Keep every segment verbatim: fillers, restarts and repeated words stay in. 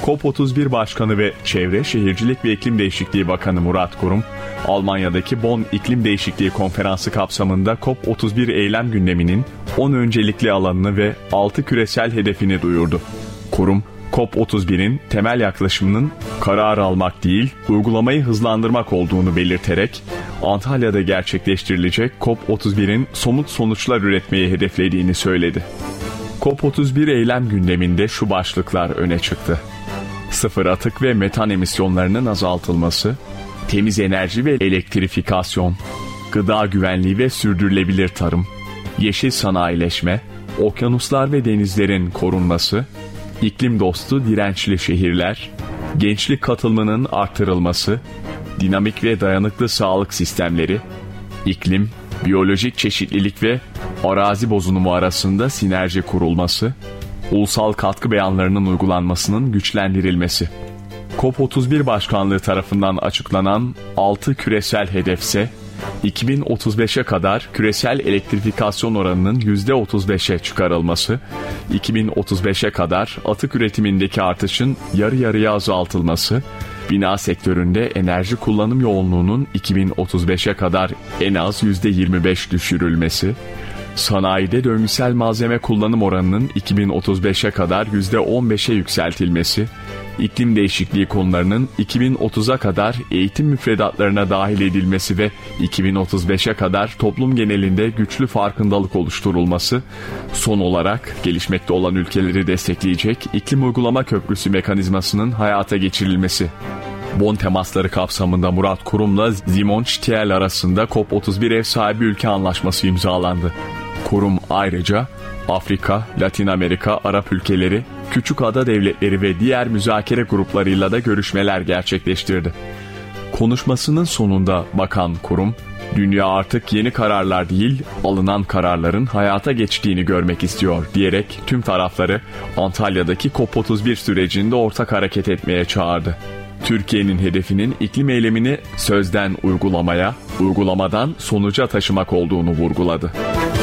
COP otuz bir Başkanı ve Çevre, Şehircilik ve İklim Değişikliği Bakanı Murat Kurum, Almanya'daki Bonn İklim Değişikliği Konferansı kapsamında COP otuz bir eylem gündeminin on öncelikli alanını ve altı küresel hedefini duyurdu. Kurum, COP otuz birin temel yaklaşımının karar almak değil, uygulamayı hızlandırmak olduğunu belirterek, Antalya'da gerçekleştirilecek COP otuz birin somut sonuçlar üretmeyi hedeflediğini söyledi. COP otuz bir eylem gündeminde şu başlıklar öne çıktı: sıfır atık ve metan emisyonlarının azaltılması, temiz enerji ve elektrifikasyon, gıda güvenliği ve sürdürülebilir tarım, yeşil sanayileşme, okyanuslar ve denizlerin korunması, iklim dostu dirençli şehirler, gençlik katılımının artırılması, dinamik ve dayanıklı sağlık sistemleri, iklim, biyolojik çeşitlilik ve arazi bozunumu arasında sinerji kurulması, ulusal katkı beyanlarının uygulanmasının güçlendirilmesi. COP otuz bir Başkanlığı tarafından açıklanan altı küresel hedefse, iki bin otuz beşe kadar küresel elektrifikasyon oranının yüzde otuz beşe çıkarılması, iki bin otuz beşe kadar atık üretimindeki artışın yarı yarıya azaltılması, bina sektöründe enerji kullanım yoğunluğunun iki bin otuz beşe kadar en az yüzde yirmi beş düşürülmesi, sanayide döngüsel malzeme kullanım oranının iki bin otuz beşe kadar yüzde on beşe yükseltilmesi, iklim değişikliği konularının iki bin otuza kadar eğitim müfredatlarına dahil edilmesi ve iki bin otuz beşe kadar toplum genelinde güçlü farkındalık oluşturulması, son olarak gelişmekte olan ülkeleri destekleyecek iklim uygulama köprüsü mekanizmasının hayata geçirilmesi. Bonn temasları kapsamında Murat Kurum'la Simon Stiel arasında COP otuz bir ev sahibi ülke anlaşması imzalandı. Kurum ayrıca Afrika, Latin Amerika, Arap ülkeleri, küçük ada devletleri ve diğer müzakere gruplarıyla da görüşmeler gerçekleştirdi. Konuşmasının sonunda Bakan Kurum, dünya artık yeni kararlar değil, alınan kararların hayata geçtiğini görmek istiyor diyerek tüm tarafları Antalya'daki COP otuz bir sürecinde ortak hareket etmeye çağırdı. Türkiye'nin hedefinin iklim eylemini sözden uygulamaya, uygulamadan sonuca taşımak olduğunu vurguladı.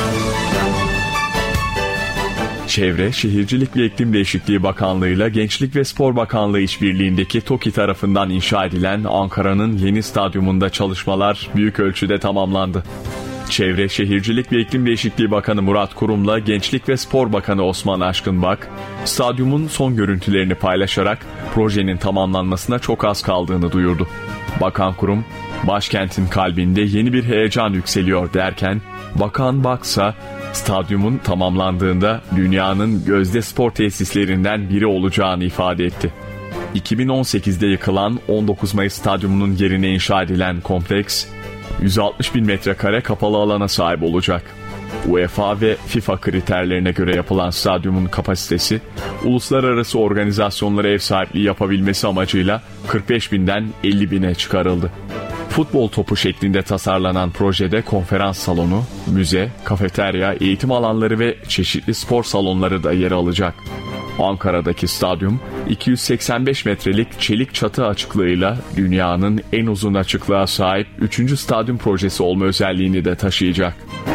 Çevre, Şehircilik ve İklim Değişikliği Bakanlığı ile Gençlik ve Spor Bakanlığı işbirliğindeki TOKİ tarafından inşa edilen Ankara'nın yeni stadyumunda çalışmalar büyük ölçüde tamamlandı. Çevre, Şehircilik ve İklim Değişikliği Bakanı Murat Kurum'la Gençlik ve Spor Bakanı Osman Aşkınbak, stadyumun son görüntülerini paylaşarak projenin tamamlanmasına çok az kaldığını duyurdu. Bakan Kurum, başkentin kalbinde yeni bir heyecan yükseliyor derken, Bakan Baksa, stadyumun tamamlandığında dünyanın gözde spor tesislerinden biri olacağını ifade etti. iki bin on sekizde yıkılan on dokuz Mayıs Stadyumu'nun yerine inşa edilen kompleks, yüz altmış bin metrekare kapalı alana sahip olacak. UEFA ve FIFA kriterlerine göre yapılan stadyumun kapasitesi, uluslararası organizasyonlara ev sahipliği yapabilmesi amacıyla kırk beş binden elli bine çıkarıldı. Futbol topu şeklinde tasarlanan projede konferans salonu, müze, kafeterya, eğitim alanları ve çeşitli spor salonları da yer alacak. Ankara'daki stadyum, iki yüz seksen beş metrelik çelik çatı açıklığıyla dünyanın en uzun açıklığa sahip üçüncü stadyum projesi olma özelliğini de taşıyacak.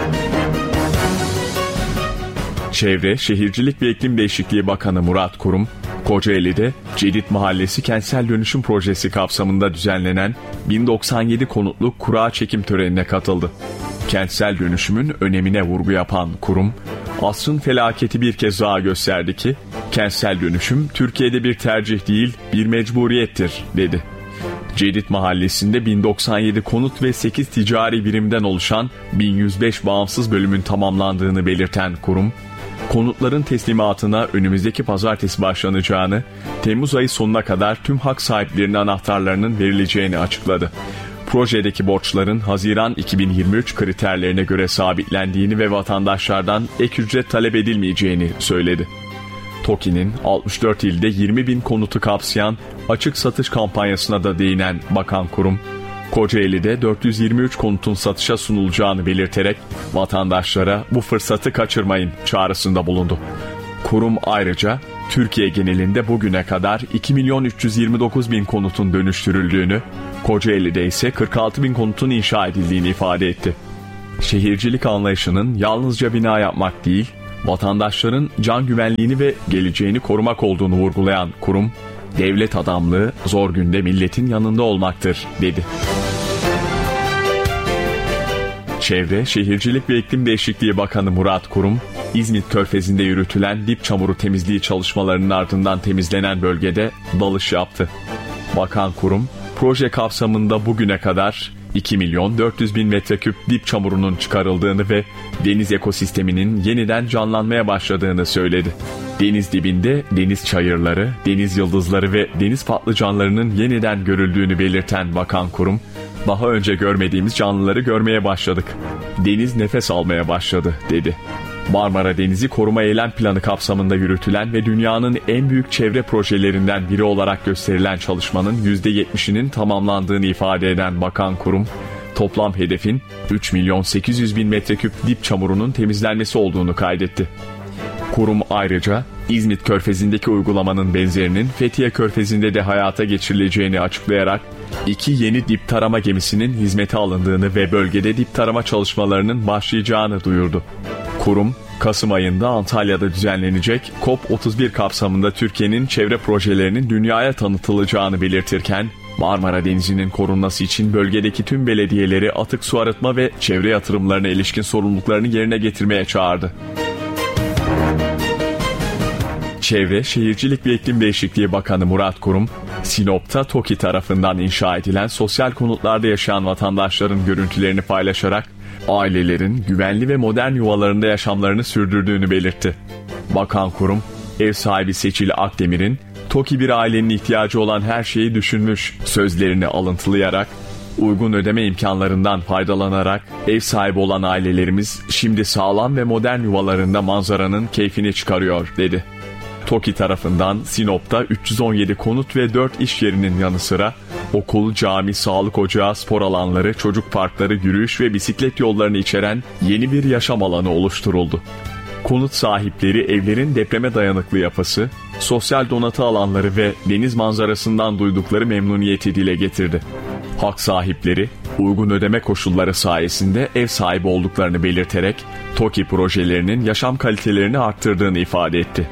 Çevre, Şehircilik ve İklim Değişikliği Bakanı Murat Kurum, Kocaeli'de Cedit Mahallesi Kentsel Dönüşüm Projesi kapsamında düzenlenen bin doksan yedi konutluk kura çekim törenine katıldı. Kentsel dönüşümün önemine vurgu yapan kurum, asrın felaketi bir kez daha gösterdi ki, kentsel dönüşüm Türkiye'de bir tercih değil, bir mecburiyettir, dedi. Cedit Mahallesi'nde bin doksan yedi konut ve sekiz ticari birimden oluşan bin yüz beş bağımsız bölümün tamamlandığını belirten kurum, konutların teslimatına önümüzdeki pazartesi başlanacağını, Temmuz ayı sonuna kadar tüm hak sahiplerine anahtarlarının verileceğini açıkladı. Projedeki borçların Haziran iki bin yirmi üç kriterlerine göre sabitlendiğini ve vatandaşlardan ek ücret talep edilmeyeceğini söyledi. TOKİ'nin altmış dört ilde yirmi bin konutu kapsayan açık satış kampanyasına da değinen Bakan Kurum, Kocaeli'de dört yüz yirmi üç konutun satışa sunulacağını belirterek vatandaşlara bu fırsatı kaçırmayın çağrısında bulundu. Kurum ayrıca Türkiye genelinde bugüne kadar iki milyon üç yüz yirmi dokuz bin konutun dönüştürüldüğünü, Kocaeli'de ise kırk altı bin konutun inşa edildiğini ifade etti. Şehircilik anlayışının yalnızca bina yapmak değil, vatandaşların can güvenliğini ve geleceğini korumak olduğunu vurgulayan kurum, devlet adamlığı zor günde milletin yanında olmaktır, dedi. Çevre, Şehircilik ve İklim Değişikliği Bakanı Murat Kurum, İzmit Körfezi'nde yürütülen dip çamuru temizliği çalışmalarının ardından temizlenen bölgede dalış yaptı. Bakan Kurum, proje kapsamında bugüne kadar iki milyon dört yüz bin metreküp dip çamurunun çıkarıldığını ve deniz ekosisteminin yeniden canlanmaya başladığını söyledi. Deniz dibinde deniz çayırları, deniz yıldızları ve deniz patlıcanlarının yeniden görüldüğünü belirten Bakan Kurum, daha önce görmediğimiz canlıları görmeye başladık. Deniz nefes almaya başladı, dedi. Marmara Denizi Koruma Eylem Planı kapsamında yürütülen ve dünyanın en büyük çevre projelerinden biri olarak gösterilen çalışmanın yüzde yetmişinin tamamlandığını ifade eden Bakan Kurum, toplam hedefin üç milyon sekiz yüz bin metreküp dip çamurunun temizlenmesi olduğunu kaydetti. Kurum ayrıca İzmit Körfezi'ndeki uygulamanın benzerinin Fethiye Körfezi'nde de hayata geçirileceğini açıklayarak iki yeni dip tarama gemisinin hizmete alındığını ve bölgede dip tarama çalışmalarının başlayacağını duyurdu. Kurum, Kasım ayında Antalya'da düzenlenecek COP otuz bir kapsamında Türkiye'nin çevre projelerinin dünyaya tanıtılacağını belirtirken, Marmara Denizi'nin korunması için bölgedeki tüm belediyeleri atık su arıtma ve çevre yatırımlarına ilişkin sorumluluklarını yerine getirmeye çağırdı. Çevre, Şehircilik ve İklim Değişikliği Bakanı Murat Kurum, Sinop'ta TOKİ tarafından inşa edilen sosyal konutlarda yaşayan vatandaşların görüntülerini paylaşarak ailelerin güvenli ve modern yuvalarında yaşamlarını sürdürdüğünü belirtti. Bakan Kurum, ev sahibi Seçil Akdemir'in TOKİ bir ailenin ihtiyacı olan her şeyi düşünmüş sözlerini alıntılayarak, uygun ödeme imkanlarından faydalanarak ev sahibi olan ailelerimiz şimdi sağlam ve modern yuvalarında manzaranın keyfini çıkarıyor, dedi. TOKİ tarafından Sinop'ta üç yüz on yedi konut ve dört iş yerinin yanı sıra okul, cami, sağlık ocağı, spor alanları, çocuk parkları, yürüyüş ve bisiklet yollarını içeren yeni bir yaşam alanı oluşturuldu. Konut sahipleri evlerin depreme dayanıklı yapısı, sosyal donatı alanları ve deniz manzarasından duydukları memnuniyeti dile getirdi. Hak sahipleri, uygun ödeme koşulları sayesinde ev sahibi olduklarını belirterek TOKİ projelerinin yaşam kalitelerini arttırdığını ifade etti.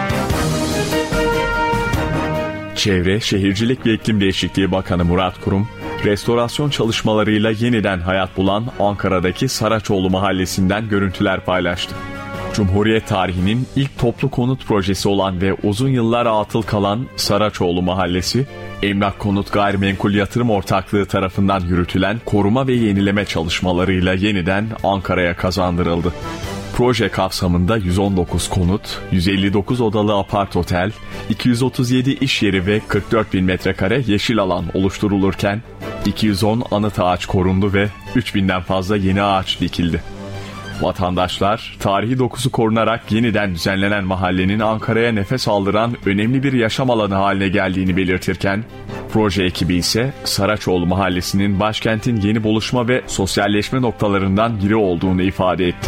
Çevre, Şehircilik ve İklim Değişikliği Bakanı Murat Kurum, restorasyon çalışmalarıyla yeniden hayat bulan Ankara'daki Saraçoğlu Mahallesi'nden görüntüler paylaştı. Cumhuriyet tarihinin ilk toplu konut projesi olan ve uzun yıllar atıl kalan Saraçoğlu Mahallesi, Emlak Konut Gayrimenkul Yatırım Ortaklığı tarafından yürütülen koruma ve yenileme çalışmalarıyla yeniden Ankara'ya kazandırıldı. Proje kapsamında yüz on dokuz konut, yüz elli dokuz odalı apart otel, iki yüz otuz yedi iş yeri ve kırk dört bin metrekare yeşil alan oluşturulurken iki yüz on anıt ağaç korundu ve üç binden fazla yeni ağaç dikildi. Vatandaşlar, tarihi dokusu korunarak yeniden düzenlenen mahallenin Ankara'ya nefes aldıran önemli bir yaşam alanı haline geldiğini belirtirken, proje ekibi ise Saraçoğlu Mahallesi'nin başkentin yeni buluşma ve sosyalleşme noktalarından biri olduğunu ifade etti.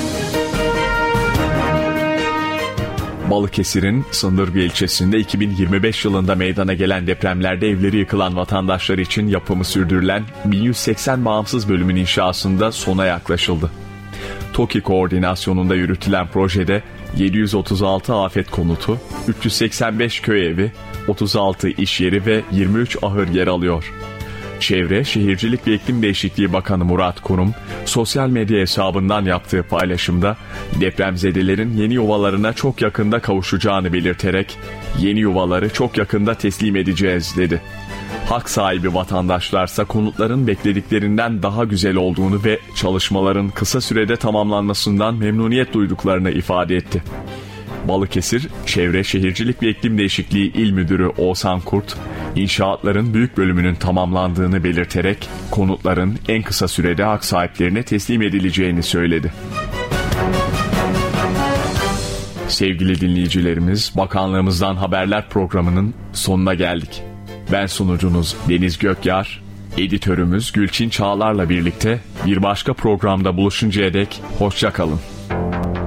Balıkesir'in Sındırgı ilçesinde iki bin yirmi beş yılında meydana gelen depremlerde evleri yıkılan vatandaşlar için yapımı sürdürülen bin yüz seksen bağımsız bölümün inşasında sona yaklaşıldı. TOKİ koordinasyonunda yürütülen projede yedi yüz otuz altı afet konutu, üç yüz seksen beş köy evi, otuz altı iş yeri ve yirmi üç ahır yer alıyor. Çevre, Şehircilik ve İklim Değişikliği Bakanı Murat Kurum, sosyal medya hesabından yaptığı paylaşımda depremzedelerin yeni yuvalarına çok yakında kavuşacağını belirterek yeni yuvaları çok yakında teslim edeceğiz, dedi. Hak sahibi vatandaşlarsa konutların beklediklerinden daha güzel olduğunu ve çalışmaların kısa sürede tamamlanmasından memnuniyet duyduklarını ifade etti. Balıkesir, Çevre, Şehircilik ve İklim Değişikliği İl Müdürü Oğuzhan Kurt, inşaatların büyük bölümünün tamamlandığını belirterek konutların en kısa sürede hak sahiplerine teslim edileceğini söyledi. Sevgili dinleyicilerimiz, Bakanlığımızdan Haberler programının sonuna geldik. Ben sunucunuz Deniz Gökyar, editörümüz Gülçin Çağlar'la birlikte bir başka programda buluşuncaya dek hoşça kalın.